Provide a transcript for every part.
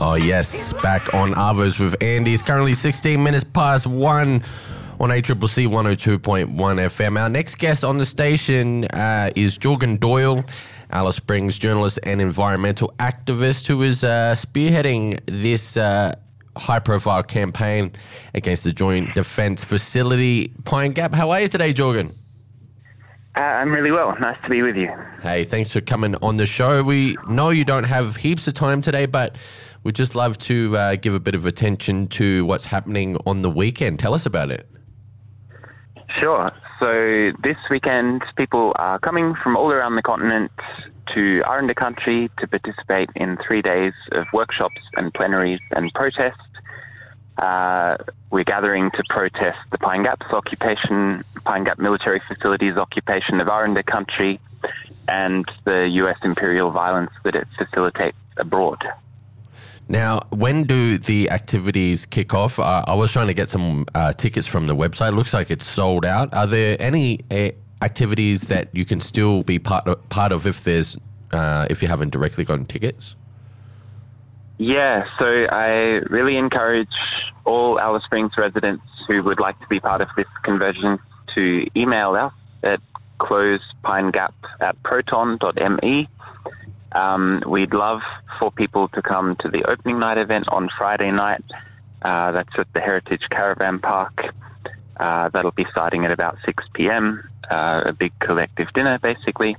Oh, yes. Back on Arvos with Andy. It's currently 16 minutes past 1 on ACCC 102.1 FM. Our next guest on the station is Jorgen Doyle, Alice Springs journalist and environmental activist who is spearheading this high-profile campaign against the Joint Defence Facility, Pine Gap. How are you today, Jorgen? I'm really well. Nice to be with you. Hey, thanks for coming on the show. We know you don't have heaps of time today, but we'd just love to give a bit of attention to what's happening on the weekend. Tell us about it. Sure. So this weekend, people are coming from all around the continent to Aranda Country to participate in 3 days of workshops and plenaries and protests. We're gathering to protest the Pine Gap's occupation, Pine Gap military facilities occupation of Aranda Country, and the US imperial violence that it facilitates abroad. Now, when do the activities kick off? I was trying to get some tickets from the website. It looks like it's sold out. Are there any activities that you can still be part of if you haven't directly gotten tickets? Yeah, so I really encourage all Alice Springs residents who would like to be part of this conversion to email us at closepinegap@proton.me. We'd love for people to come to the opening night event on Friday night. That's at the Heritage Caravan Park. That'll be starting at about 6 p.m., a big collective dinner, basically.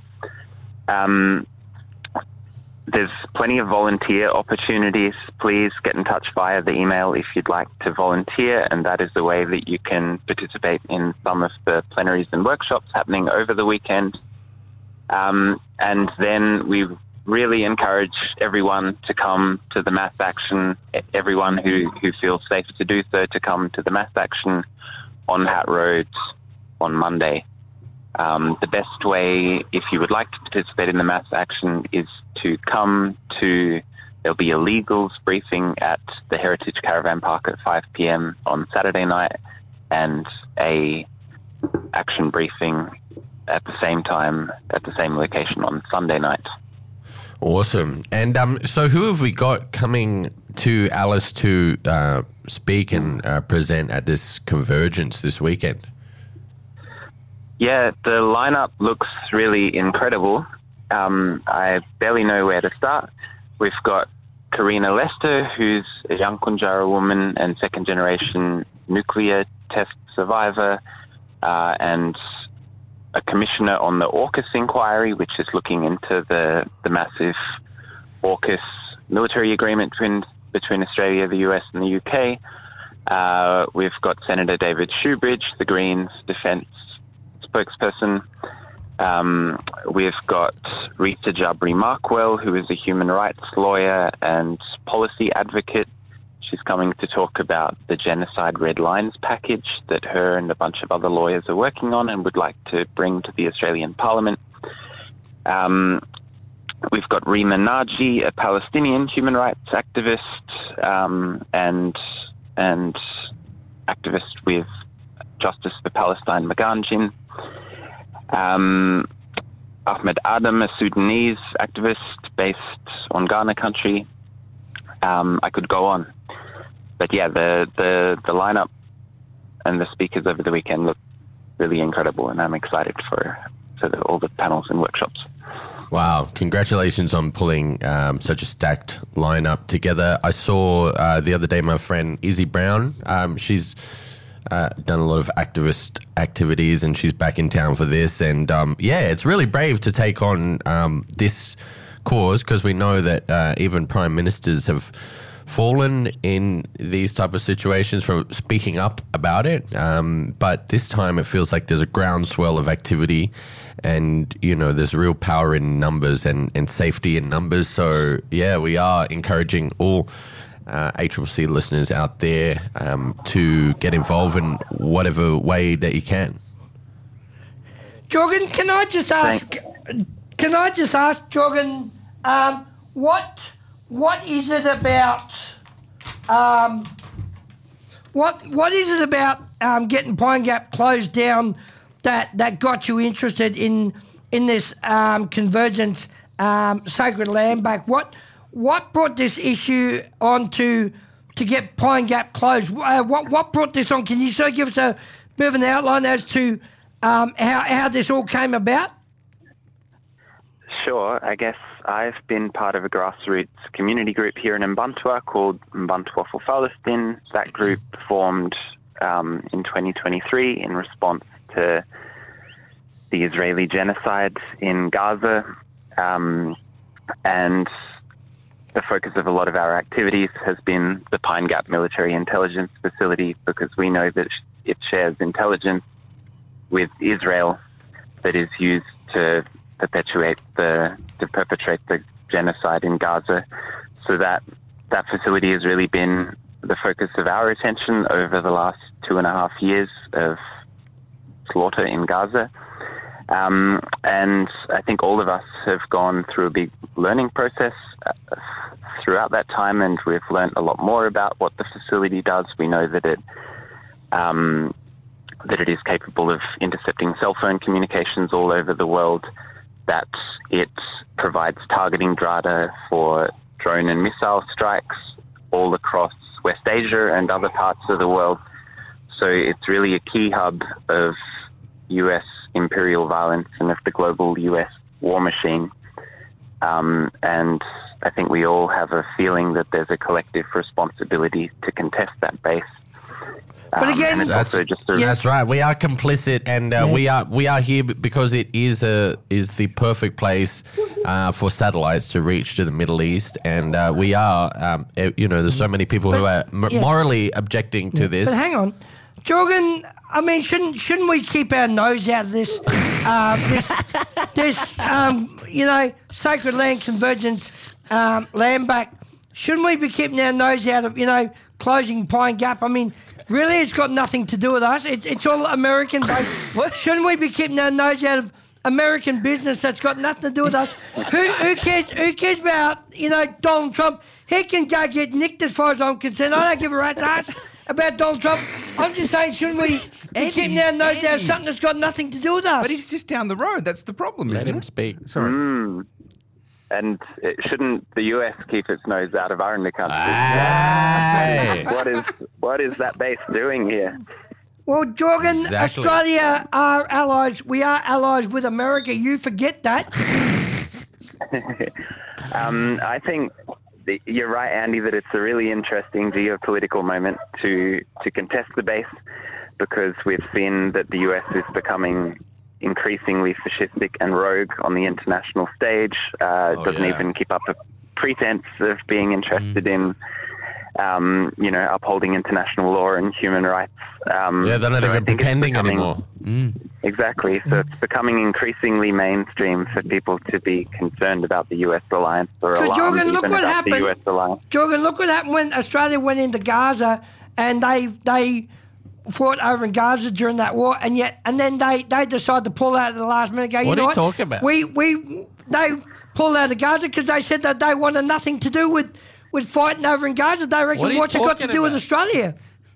There's plenty of volunteer opportunities. Please get in touch via the email if you'd like to volunteer, and that is the way that you can participate in some of the plenaries and workshops happening over the weekend. And then we really encourage everyone to come to the mass action, everyone who feels safe to do so, to come to the mass action on Hat Road on Monday. The best way, if you would like to participate in the mass action, is to come to, there'll be a legals briefing at the Heritage Caravan Park at 5 p.m. on Saturday night, and a action briefing at the same time, at the same location on Sunday night. Awesome. And so who have we got coming to Alice to speak and present at this convergence this weekend? Yeah, the lineup looks really incredible. I barely know where to start. We've got Karina Lester, who's a young Kunjara woman and second-generation nuclear test survivor, and a commissioner on the AUKUS inquiry, which is looking into the massive AUKUS military agreement between Australia, the US, and the UK. We've got Senator David Shoebridge, the Greens Defence spokesperson. We've got Rita Jabri-Markwell, who is a human rights lawyer and policy advocate. She's coming to talk about the Genocide Red Lines package that her and a bunch of other lawyers are working on and would like to bring to the Australian Parliament. We've got Rima Naji, a Palestinian human rights activist and activist with Justice for Palestine Maganjin. Ahmed Adam, a Sudanese activist based on Ghana country. I could go on. But yeah, the lineup and the speakers over the weekend look really incredible, and I'm excited for all the panels and workshops. Wow. Congratulations on pulling such a stacked lineup together. I saw the other day my friend Izzy Brown. She's done a lot of activist activities, and she's back in town for this. And it's really brave to take on this cause, because we know that even prime ministers have fallen in these type of situations for speaking up about it. But this time it feels like there's a groundswell of activity, and, you know, there's real power in numbers and safety in numbers. So, yeah, we are encouraging all ACCC listeners out there to get involved in whatever way that you can. Jorgen, can I just ask, Jorgen, what is it about what is it about getting Pine Gap closed down that got you interested in this convergence, sacred land back? what brought this issue on to get Pine Gap closed? What brought this on? Can you sort of give us a bit of an outline as to how this all came about? Sure. I guess I've been part of a grassroots community group here in Mbantua called Mbantua for Palestine. That group formed in 2023 in response to the Israeli genocide in Gaza. And the focus of a lot of our activities has been the Pine Gap Military Intelligence Facility, because we know that it shares intelligence with Israel that is used to perpetrate the genocide in Gaza. So that facility has really been the focus of our attention over the last 2.5 years of slaughter in Gaza. And I think all of us have gone through a big learning process throughout that time, and we've learned a lot more about what the facility does. We know that it is capable of intercepting cell phone communications all over the world, that it provides targeting data for drone and missile strikes all across West Asia and other parts of the world. So it's really a key hub of US imperial violence and of the global US war machine. And I think we all have a feeling that there's a collective responsibility to contest that base. But again, that's right. We are complicit, and we are here because it is the perfect place for satellites to reach to the Middle East, and we are. There's so many people who are morally objecting to this. But hang on, Jorgen. I mean, shouldn't we keep our nose out of this? Sacred land convergence, land back. Shouldn't we be keeping our nose out of closing Pine Gap? I mean, really, it's got nothing to do with us. It's all American based. Shouldn't we be keeping our nose out of American business that's got nothing to do with us? Who cares? Who cares about Donald Trump? He can go get nicked as far as I'm concerned. I don't give a rat's ass about Donald Trump. I'm just saying, shouldn't we be keeping our nose out of something that's got nothing to do with us? But he's just down the road. That's the problem, Let isn't him it? speak. Sorry. And shouldn't the US keep its nose out of our undercountry? Hey. What is that base doing here? Well, Jorgen, Exactly. Australia are allies. We are allies with America. You forget that. I think you're right, Andy, that it's a really interesting geopolitical moment to contest the base, because we've seen that the US is becoming increasingly fascistic and rogue on the international stage. Doesn't even keep up a pretense of being interested in, upholding international law and human rights. They're not even pretending anymore. Exactly. So it's becoming increasingly mainstream for people to be concerned about the US alliance, or alarmed Jorgen, look even what about happened. the US alliance. Jorgen, look what happened when Australia went into Gaza, and they fought over in Gaza during that war, and then they decided to pull out at the last minute. What are you talking about? They pulled out of Gaza because they said that they wanted nothing to do with fighting over in Gaza. They reckon, what's it got to do with Australia?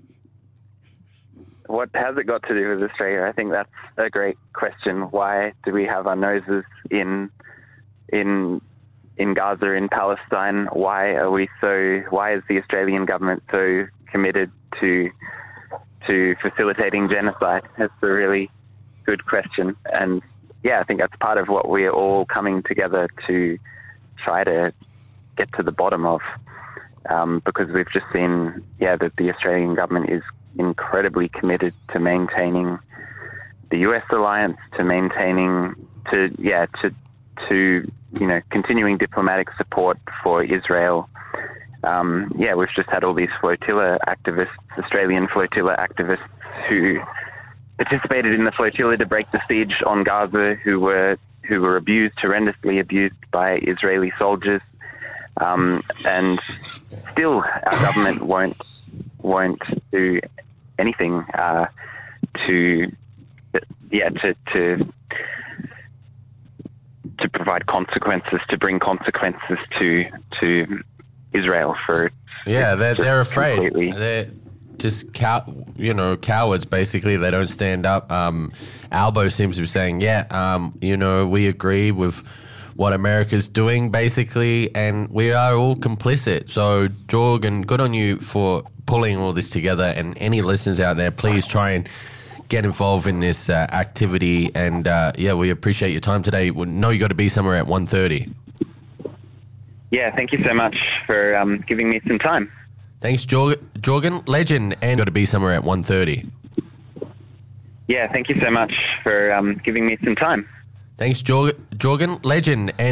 What has it got to do with Australia? I think that's a great question. Why do we have our noses in Gaza, in Palestine? Why is the Australian government so committed to facilitating genocide? That's a really good question. And I think that's part of what we're all coming together to try to get to the bottom of, because we've just seen, that the Australian government is incredibly committed to maintaining the US alliance, to continuing diplomatic support for Israel. We've just had all these flotilla activists, Australian flotilla activists, who participated in the flotilla to break the siege on Gaza, who were horrendously abused by Israeli soldiers, and still our government won't do anything to provide consequences, to bring consequences to Israel for they're afraid. Completely. They're just cowards. Basically, they don't stand up. Albo seems to be saying, we agree with what America's doing, basically, and we are all complicit. So, Jorgen, good on you for pulling all this together, and any listeners out there, please try and get involved in this activity. And, we appreciate your time today. We know you got to be somewhere at 1:30. Yeah, thank you so much for giving me some time. Thanks, Jorgen. Legend, and got to be somewhere at 1:30. Yeah, thank you so much for giving me some time. Thanks, Jorgen. Legend, and